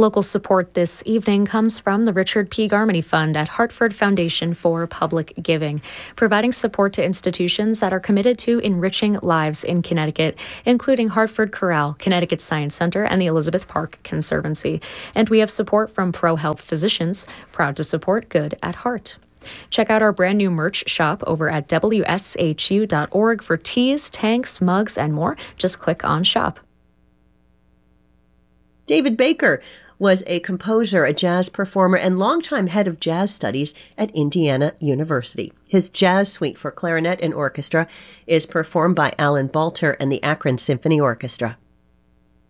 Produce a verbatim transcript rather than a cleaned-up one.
Local support this evening comes from the Richard P. Garmany Fund at Hartford Foundation for Public Giving, providing support to institutions that are committed to enriching lives in Connecticut, including Hartford Corral, Connecticut Science Center, and the Elizabeth Park Conservancy. And we have support from ProHealth Physicians, proud to support good at heart. Check out our brand new merch shop over at W S H U dot org for tees, tanks, mugs, and more. Just click on shop. David Baker was a composer, a jazz performer, and longtime head of jazz studies at Indiana University. His jazz suite for clarinet and orchestra is performed by Alan Balter and the Akron Symphony Orchestra.